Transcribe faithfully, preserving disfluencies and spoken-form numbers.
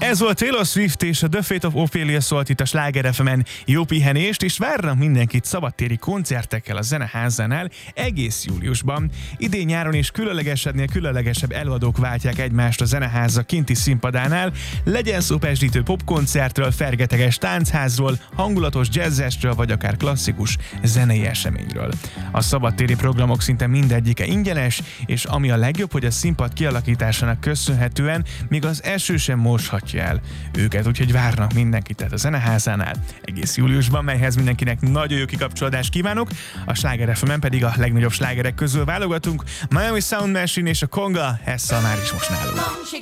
Ez volt Taylor Swift és a The Fate of Ophelia szólt itt a Sláger ef emen. Jó pihenést, és várnak mindenkit szabadtéri koncertekkel a Zeneházánál egész júliusban. Idén nyáron is különlegesebbnél különlegesebb előadók váltják egymást a Zeneháza kinti színpadánál. Legyen szó pesdítő popkoncertről, fergeteges táncházról, hangulatos jazzesről, vagy akár klasszikus zenei eseményről. A szabadtéri programok szinte mindegyike ingyenes, és ami a legjobb, hogy a színpad kialakításának köszönhetően még az eső sem moshatja el őket, úgyhogy várnak mindenkit tehát a Zeneházánál egész júliusban, melyhez mindenkinek nagyon jó kikapcsolódást kívánok. A Sláger ef emen pedig a legnagyobb slágerek közül válogatunk. Miami Sound Machine és a Conga, Hessa már is most nálunk.